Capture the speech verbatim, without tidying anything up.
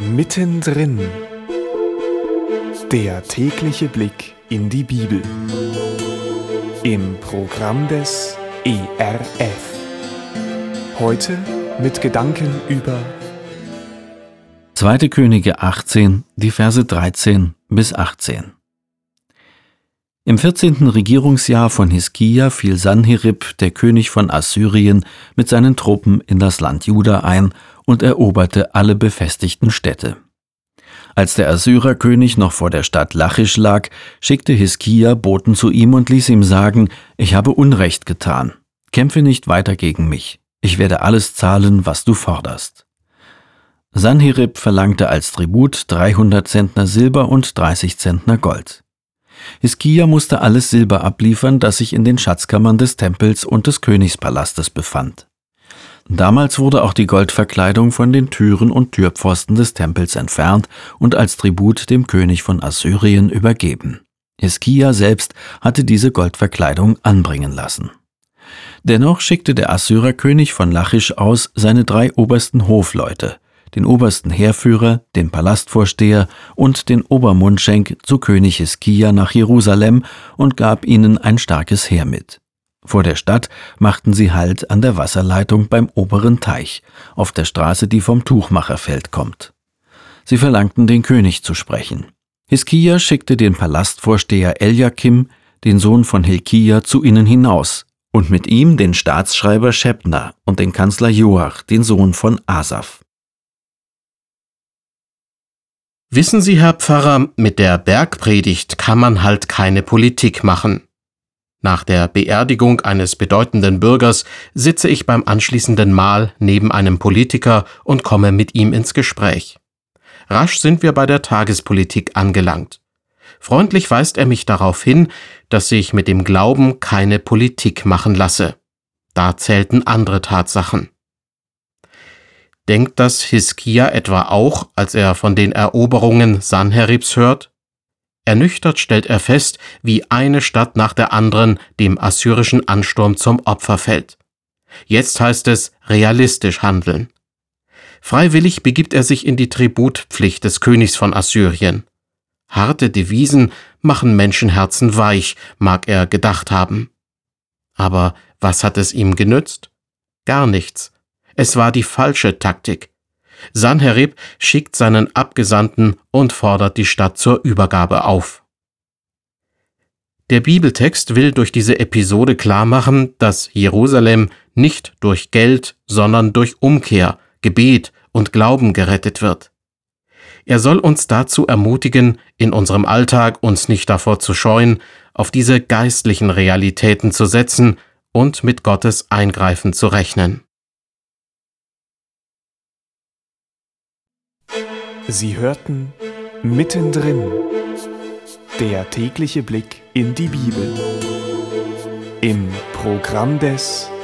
Mittendrin. Der tägliche Blick in die Bibel. Im Programm des E R F. Heute mit Gedanken über zweite Könige achtzehn, die Verse dreizehn bis achtzehn. Im vierzehnten Regierungsjahr von Hiskia fiel Sanherib, der König von Assyrien, mit seinen Truppen in das Land Juda ein und eroberte alle befestigten Städte. Als der Assyrerkönig noch vor der Stadt Lachisch lag, schickte Hiskia Boten zu ihm und ließ ihm sagen: Ich habe Unrecht getan. Kämpfe nicht weiter gegen mich. Ich werde alles zahlen, was du forderst. Sanherib verlangte als Tribut dreihundert Zentner Silber und dreißig Zentner Gold. Hiskia musste alles Silber abliefern, das sich in den Schatzkammern des Tempels und des Königspalastes befand. Damals wurde auch die Goldverkleidung von den Türen und Türpfosten des Tempels entfernt und als Tribut dem König von Assyrien übergeben. Hiskia selbst hatte diese Goldverkleidung anbringen lassen. Dennoch schickte der Assyrerkönig von Lachisch aus seine drei obersten Hofleute, den obersten Heerführer, den Palastvorsteher und den Obermundschenk zu König Hiskia nach Jerusalem und gab ihnen ein starkes Heer mit. Vor der Stadt machten sie Halt an der Wasserleitung beim oberen Teich, auf der Straße, die vom Tuchmacherfeld kommt. Sie verlangten, den König zu sprechen. Hiskia schickte den Palastvorsteher Eljakim, den Sohn von Hilkia, zu ihnen hinaus und mit ihm den Staatsschreiber Schebna und den Kanzler Joach, den Sohn von Asaf. Wissen Sie, Herr Pfarrer, mit der Bergpredigt kann man halt keine Politik machen. Nach der Beerdigung eines bedeutenden Bürgers sitze ich beim anschließenden Mahl neben einem Politiker und komme mit ihm ins Gespräch. Rasch sind wir bei der Tagespolitik angelangt. Freundlich weist er mich darauf hin, dass sich mit dem Glauben keine Politik machen lasse. Da zählten andere Tatsachen. Denkt das Hiskia etwa auch, als er von den Eroberungen Sanheribs hört? Ernüchtert stellt er fest, wie eine Stadt nach der anderen dem assyrischen Ansturm zum Opfer fällt. Jetzt heißt es realistisch handeln. Freiwillig begibt er sich in die Tributpflicht des Königs von Assyrien. Harte Devisen machen Menschenherzen weich, mag er gedacht haben. Aber was hat es ihm genützt? Gar nichts. Es war die falsche Taktik. Sanherib schickt seinen Abgesandten und fordert die Stadt zur Übergabe auf. Der Bibeltext will durch diese Episode klarmachen, dass Jerusalem nicht durch Geld, sondern durch Umkehr, Gebet und Glauben gerettet wird. Er soll uns dazu ermutigen, in unserem Alltag uns nicht davor zu scheuen, auf diese geistlichen Realitäten zu setzen und mit Gottes Eingreifen zu rechnen. Sie hörten Mittendrin. Der tägliche Blick in die Bibel. Im Programm des